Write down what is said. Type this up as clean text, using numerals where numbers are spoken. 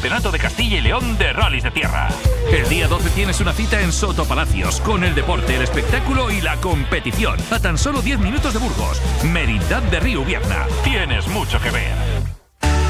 Campeonato de Castilla y León de Rallys de Tierra. El día 12 tienes una cita en Soto Palacios, con el deporte, el espectáculo y la competición. A tan solo 10 minutos de Burgos, Merindad de Río Vierna. Tienes mucho que ver.